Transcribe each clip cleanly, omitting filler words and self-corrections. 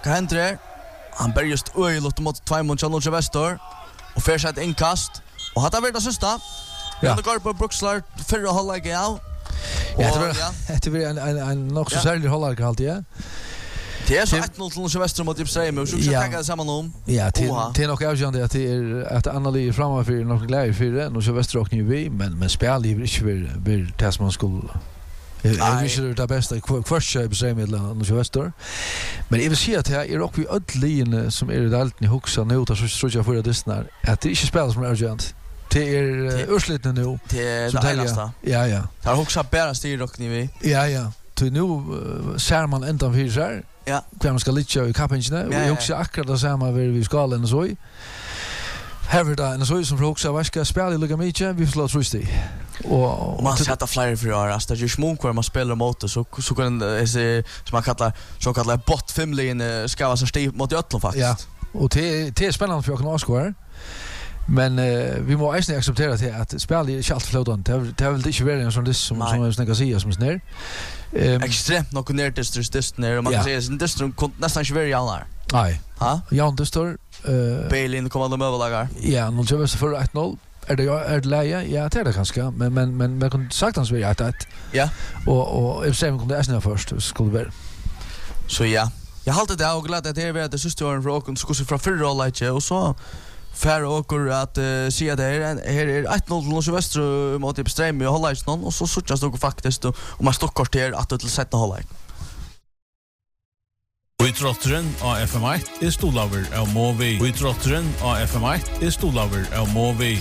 Vad händer där? Han bär just öjlott mot 2 mot Channel Vestor och får sig ett inkast. Och hade varit det sista. Ja. Det går på Brukslar förra halvlek ja. Det var en nog så särskild halvlek alltid, ja. Det är så 1-0 till Vestor mot Ipsheim och så ska jag ta samman om. Ja, det är nog avgörande att det är att Anneli framåt för någon glädje för det. Nu så Vestor och vi, men spel i inte vill tas man skulle. Jag vill det bästa först Ipsheim med nu så Vestor. Men jag vill säga att det är också ödlin som är det alltid huxa nu så tror jag för det distnar att det inte spelar som urgent. Det är urslitna nu. Det är det nästa. Ja. Det har huxa bara styr och ni vi. Ja. Till nu ser man ända för sig. Ja. Kvar man ska lite i kapingarna och jag också akkurat det samma vi ska och så. Här vill det en så som också vad ska spela lika mycket vi får trust i. Och man sätter flyer för år alltså det är smunk när man spelar mot så kan det som man kallar bot familjen ska vara så stiv mot öllon faktiskt. Ja. Och det är spännande för att kunna skåra. Men vi må även acceptera att spela är inte allt flödande. Det är väl inte värre än som det som snacka sig som snär. Extremt nog ner distans ner och man kan säga att distans nästan inte very allar. Nej. Ha? Ja, det står Bailey kommer de överlagar. Ja, nu så för 1-0. Är det läge? Ja, det är det kanske, men man kan saktans vara att. Ja. Och jag säger kunde äsna först skulle väl. Så ja. Jag håller det och glad att det är det sista åren för och skulle från förra året och så för och att se det här är 1-0 till Väster mot Ipsheim i halvlek och så suckas det faktiskt och man stockar till att till sätta halvlek. Utrotteren av FM1 är stolaver av Movi. Utrotteren av FM1 är stolaver av Movi.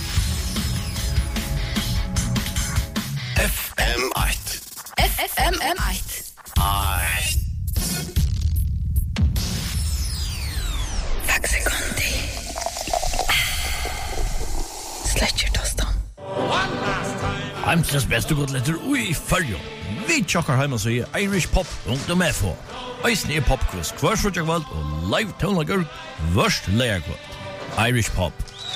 FM1. FM1. Ai. Tack sekundi. Släcker tostan. Heimsens beste godletter ui fyrjo. Vi tjokkar heima så i irishpop.fo. Eisen er popquiz, hver sutjakvald og live tonlager, værst leierkvald. Irish Pop.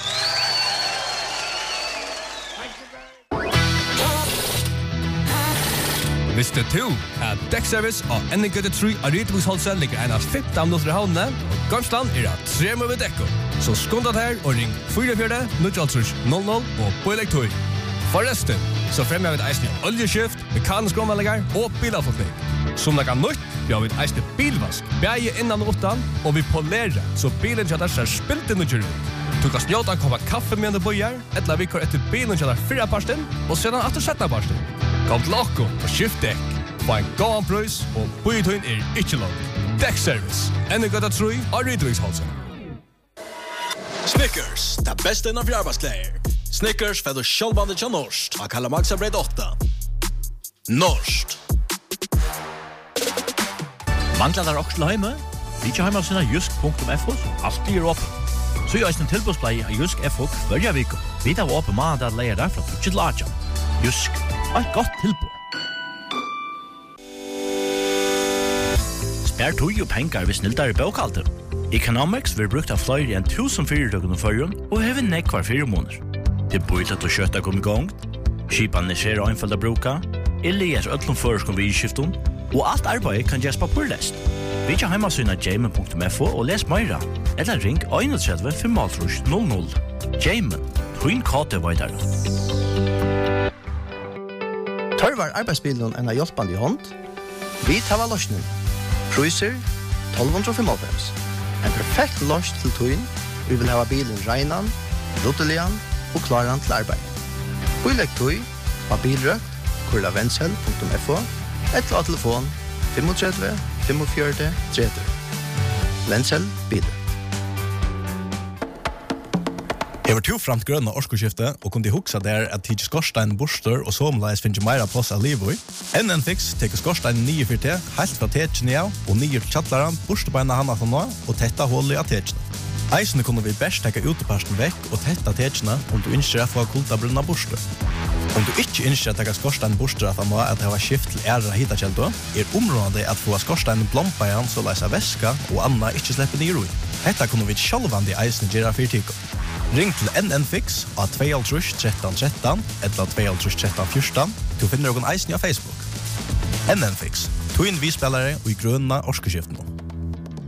Visste du at dekkservice og Enningøtte 3 av Rytebruksholset ligger en av 15 minutter i havnene, og Gamsland er av 3 med dekker. Så skundet her og ring 44-000 og pålegg 2. Forresten, så fremmer vi et eisende oljeskift, mekanisk omvalgninger og bilavforkning. Som lager nytt, vi har et eisende bilvask, bæge innan og utan, og vi polerer, så bilen kjøter ser spilt inn og kjører ut. Du kan snjåta en kopp kaffe med en bøyer, eller vi kjører etter bilen kjøter 4 parsten, og sedan etter 17 parsten. Kom til Akko og skift dekk. Få en gåan prøys, og bøyetøyen ikke langt. Dekkservice. Enningøtta 3 av Rytebruksholset. Snickers, det bästa innan fjärrbasklär. Snickers för att självbandet till Norst. Man kallar Maxa Bredd 8. Norst. Manglar der også til heime? Vi ikke heima sina jusk.fo, alltid er åpen. Så gjør en tilbudsplei av Jusk FO hver vik. Vi tar åpen mandag leier derfra 2 til 8. Jusk, et godt tilbud. Spær tog og penger hvis sniltar i bøkalter. Economics vil brukt av flere enn 1000 fyrirtøkken og førjen, og hever nekk hver 4 måneder. Det er bøylet å kjøtta kom i gang, skipan er skjer og einfald å bruka, elias øtlom føreskom vi i skiften, og alt arbeid kan gjøres på purlest. Vi ikke heimasyna jamen.fo og les meira, eller ring 31-500. Jamen, Twin Kate Vaidar. Tørvar arbeidsbilen en av hjelpende i hånd. Vi tar løsningen. Cruiser 1295. En perfekt løs til tøyen. Vi vil ha bilen regnan, lotelian og klaran til arbeid. Bøyleg tøy, bilrøkt, kurlavensel.fo, eller av telefon 35 45 30. Vensel biler. Jeg var to framt grønne årskoskifte, og kunne huksa der at tidsi skorstein borster og somleis finnes meira plass av livet i. NN Fix teker skorstein 9-4T, helt fra tetjene av, og 9 til kjattlaran, borstebeina hana fra nå, og tetta hullet av tetjene. Eisene kunne vi best teka uteparsten vekk og tetta tetjene om du ønsker å få kulta brunna borster. Om du ikke ønsker å teka skorstein borster at han må at det var skift til æra hitakjeldo, området at få skorstein blompa igjen så leisa væska og anna ikke slipper ned i. Hetta kunne vi sjálvandi eisene gjøre fyrtiko. Ring til NN Fix av 2 13 13 eller 2 13 14. Du finner noen eisen av Facebook. NN Fix, tog vi spillere og i grønne årskeskiften.